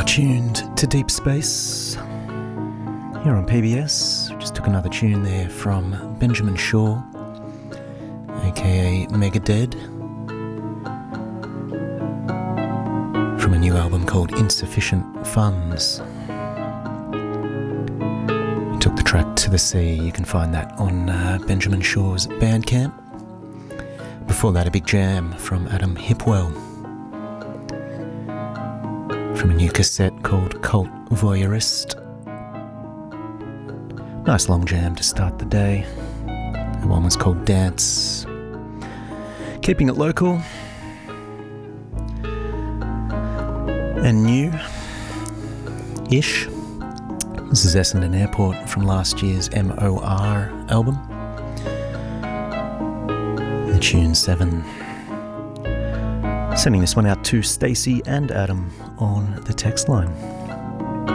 Tuned to Deep Space here on PBS. Just took another tune there from Benjamin Shaw, aka Megadead, from a new album called Insufficient Funds. He took the track To the Sea. You can find that on Benjamin Shaw's Bandcamp. Before that, a big jam from Adam Hipwell, from a new cassette called Cult Voyeurist. Nice long jam to start the day. The one was called Dance. Keeping it local and new-ish. This is Essendon Airport from last year's MOR album. The tune 7. Sending this one out to Stacey and Adam on the text line.